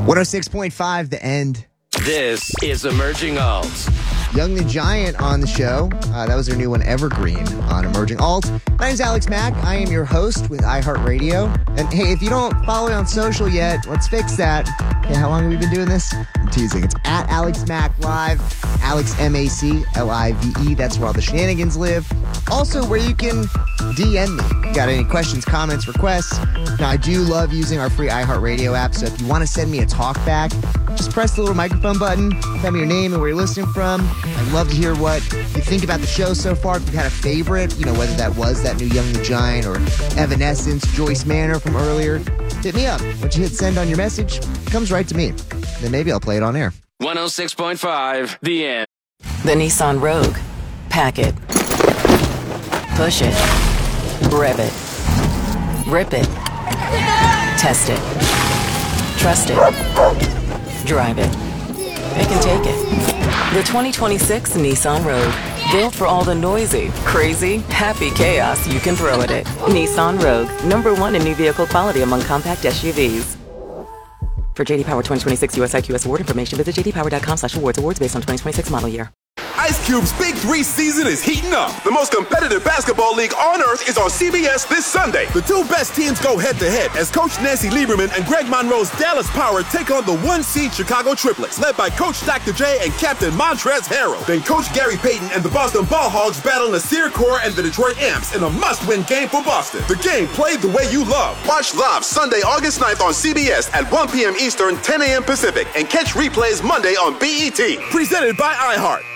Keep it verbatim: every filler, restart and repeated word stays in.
one oh six point five, The End. This is Emerging Alt. Young the Giant on the show. Uh, that was their new one, Evergreen, on Emerging Alt. My name's Alex Mack. I am your host with iHeartRadio. And hey, if you don't follow me on social yet, let's fix that. Okay, how long have we been doing this? I'm teasing. It's at Alex Mack Live. Alex M A C L I V E. That's where all the shenanigans live. Also, where you can D M me. Got any questions, comments, requests? Now, I do love using our free iHeartRadio app, so if you want to send me a talk back, just press the little microphone button, tell me your name and where you're listening from. I'd love to hear what you think about the show so far. If you've had a favorite, you know, whether that was that new Young the Giant or Evanescence, Joyce Manor from earlier, hit me up. Once you hit send on your message, it comes right to me. Then maybe I'll play it on air. one oh six point five, The End. The Nissan Rogue. Pack it. Push it. Rev it. Rip it. Test it. Trust it. Drive it. It can take it. The twenty twenty-six Nissan Rogue. Built for all the noisy, crazy, happy chaos you can throw at it. Nissan Rogue. Number one in new vehicle quality among compact S U Vs. For J D Power twenty twenty-six U S I Q S award information, visit j d power dot com slash awards. Awards based on twenty twenty-six model year. Ice Cube's Big Three season is heating up. The most competitive basketball league on earth is on C B S this Sunday. The two best teams go head-to-head as Coach Nancy Lieberman and Greg Monroe's Dallas Power take on the one-seed Chicago Triplets, led by Coach Doctor J and Captain Montrezl Harrell. Then Coach Gary Payton and the Boston Ball Hogs battle Nasir Kaur and the Detroit Amps in a must-win game for Boston. The game played the way you love. Watch live Sunday, August ninth on C B S at one p.m. Eastern, ten a.m. Pacific, and catch replays Monday on B E T. Presented by iHeart.